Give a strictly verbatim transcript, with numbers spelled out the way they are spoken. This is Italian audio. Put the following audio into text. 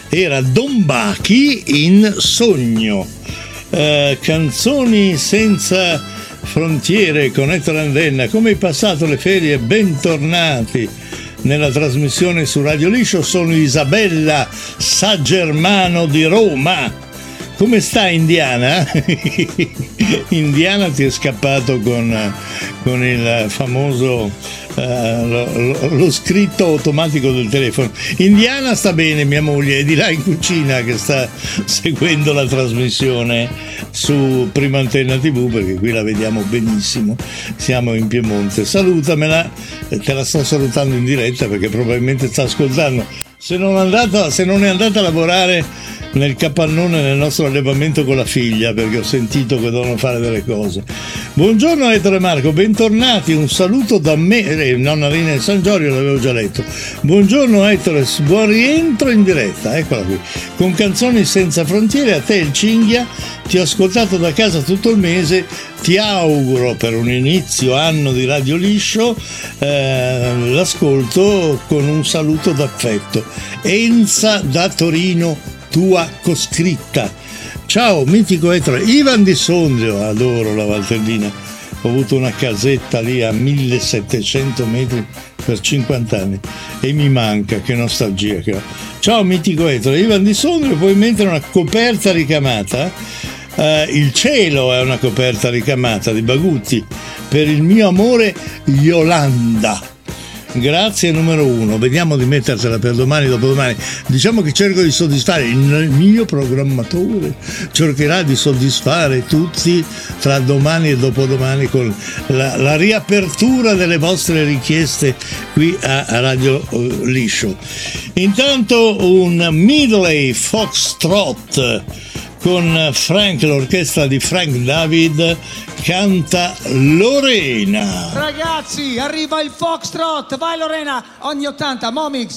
era Don Bachi in Sogno. Eh, canzoni senza frontiere con Ettore Andenna. Come hai passato le ferie? Bentornati nella trasmissione su Radio Liscio. Sono Isabella Saggermano di Roma. Come sta Indiana? Indiana ti è scappato con, con il famoso uh, lo, lo scritto automatico del telefono. Indiana sta bene, mia moglie è di là in cucina che sta seguendo la trasmissione su Prima Antenna tivù, perché qui la vediamo benissimo, siamo in Piemonte. Salutamela, te la sto salutando in diretta perché probabilmente sta ascoltando. Se non è andata, se non è andata a lavorare nel capannone nel nostro allevamento con la figlia, perché ho sentito che devono fare delle cose. Buongiorno Ettore e Marco, bentornati, un saluto da me, eh, nonna Rina di San Giorgio, l'avevo già letto. Buongiorno Ettore, buon rientro in diretta, eccola qui, con Canzoni senza frontiere. A te il Cinghia, ti ho ascoltato da casa tutto il mese, ti auguro per un inizio anno di Radio Liscio eh, l'ascolto con un saluto d'affetto. Enza da Torino, tua coscritta. Ciao mitico Ettore. Ivan di Sondrio, adoro la Valtellina, ho avuto una casetta lì a millesettecento metri per cinquanta anni e mi manca, che nostalgia che ho. Ciao mitico Ettore. Ivan di Sondrio, puoi mettere una coperta ricamata? Uh, il cielo è una coperta ricamata di Bagutti per il mio amore Yolanda. Grazie numero uno, vediamo di mettertela per domani, dopodomani. Diciamo che cerco di soddisfare, il mio programmatore cercherà di soddisfare tutti tra domani e dopodomani con la, la riapertura delle vostre richieste qui a, a Radio Liscio. Intanto un Midley Foxtrot con Frank, l'orchestra di Frank David, canta Lorena. Ragazzi, arriva il Foxtrot, vai Lorena, ogni ottanta, Momix.